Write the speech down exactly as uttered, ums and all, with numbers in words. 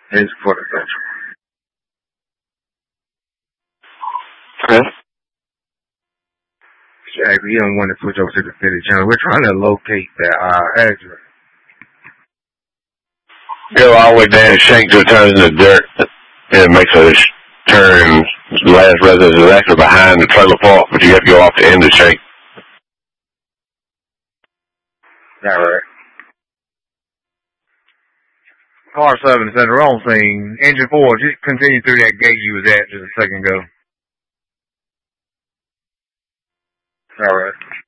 It's for the central. Okay. Jack, you don't want to switch over to the city channel. We're trying to locate that uh, address. Go all the way down and shank till it turns into dirt. And it makes a turn. The last residence is actually behind the trailer park, but you have to go off the end of the shank. All right. Car seven is at the wrong scene. Engine four, just continue through that gate you was at just a second ago. All right.